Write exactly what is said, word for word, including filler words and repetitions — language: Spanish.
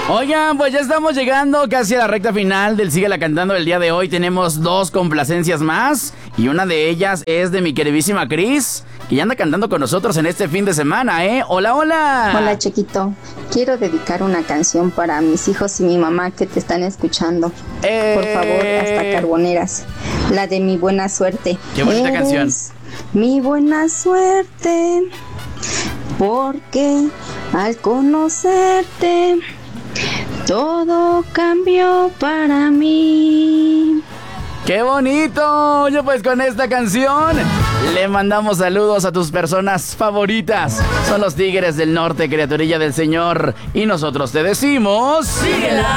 Oigan, pues ya estamos llegando casi a la recta final del Síguela Cantando del día de hoy. Tenemos dos complacencias más y una de ellas es de mi queridísima Cris, que ya anda cantando con nosotros en este fin de semana, ¿eh? ¡Hola, hola! Hola, chiquito. Quiero dedicar una canción para mis hijos y mi mamá que te están escuchando. Eh... Por favor, hasta Carboneras. La de Mi Buena Suerte. ¡Qué bonita Eres canción! Mi buena suerte, porque al conocerte todo cambió para mí. ¡Qué bonito! Oye, pues con esta canción le mandamos saludos a tus personas favoritas. Son los Tigres del Norte, criaturilla del Señor. Y nosotros te decimos... ¡Síguela